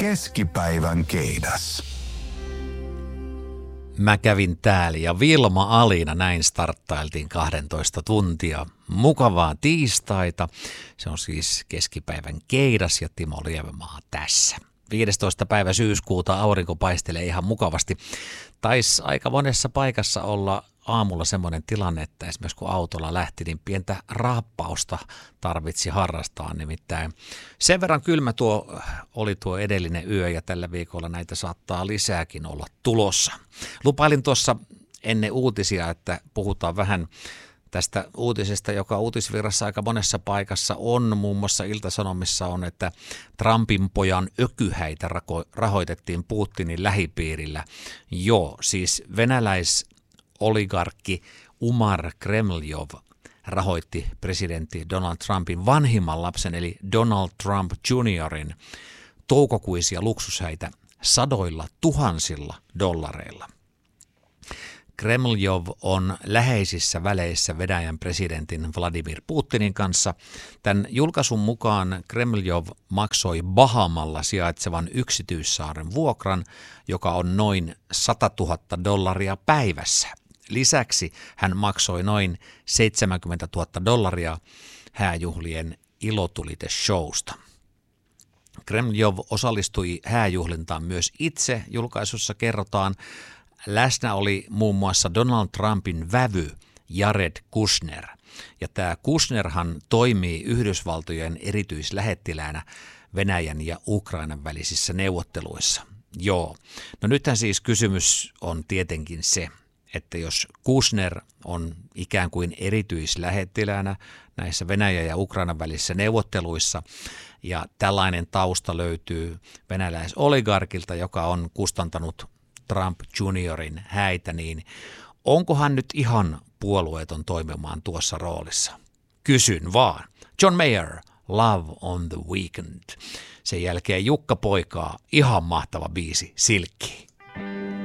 Keskipäivän keidas. Mä kävin täällä ja Vilma Alina, näin starttailtiin 12 tuntia. Mukavaa tiistaita. Se on siis keskipäivän keidas ja Timo Lievemaa tässä. 15. päivä syyskuuta aurinko paistelee ihan mukavasti. Taisi aika monessa paikassa olla aamulla semmoinen tilanne, että esimerkiksi kun autolla lähti, niin pientä raappausta tarvitsi harrastaa. Nimittäin sen verran kylmä oli tuo edellinen yö ja tällä viikolla näitä saattaa lisääkin olla tulossa. Lupailin tuossa ennen uutisia, että puhutaan vähän tästä uutisesta, joka uutisvirrassa aika monessa paikassa on. Muun muassa Ilta-Sanomissa on, että Trumpin pojan ökyhäitä rahoitettiin Putinin lähipiirillä. Joo, siis venäläisoligarkki Umar Kremljov rahoitti presidentti Donald Trumpin vanhimman lapsen, eli Donald Trump Juniorin, toukokuisia luksushäitä sadoilla tuhansilla dollareilla. Kremljov on läheisissä väleissä Venäjän presidentin Vladimir Putinin kanssa. Tämän julkaisun mukaan Kremljov maksoi Bahamalla sijaitsevan yksityissaaren vuokran, joka on noin $100,000 päivässä. Lisäksi hän maksoi noin $70,000 hääjuhlien ilotuliteshowsta. Kremljov osallistui hääjuhlintaan myös itse. Julkaisussa kerrotaan, läsnä oli muun muassa Donald Trumpin vävy Jared Kushner. Ja tämä Kushnerhan toimii Yhdysvaltojen erityislähettiläänä Venäjän ja Ukrainan välisissä neuvotteluissa. Joo, no nythän siis kysymys on tietenkin se, että jos Kushner on ikään kuin erityislähettiläänä näissä Venäjän ja Ukrainan välisissä neuvotteluissa, ja tällainen tausta löytyy venäläisoligarkilta, joka on kustantanut Trump Juniorin häitä, niin onkohan nyt ihan puolueeton toimimaan tuossa roolissa? Kysyn vaan. John Mayer, Love on the Weekend. Sen jälkeen Jukka Poikaa, ihan mahtava biisi, Silkki.